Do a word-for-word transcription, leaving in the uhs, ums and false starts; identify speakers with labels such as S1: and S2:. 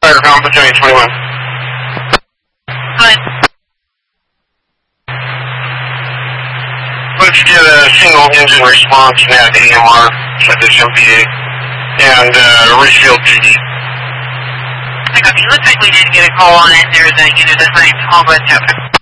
S1: Fire Combat twenty-one.
S2: Good.
S1: Let's get a single engine response net A M R at this M P A and uh, Richfield P D.
S2: I got you. Looks like we did get a call on it. There's a unit assigned to Hall West Traffic.